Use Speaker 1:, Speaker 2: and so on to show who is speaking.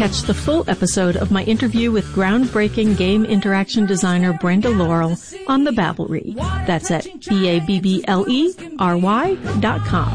Speaker 1: catch the full episode of my interview with groundbreaking game interaction designer Brenda Laurel on the Babblery. That's at BABBLERY.com.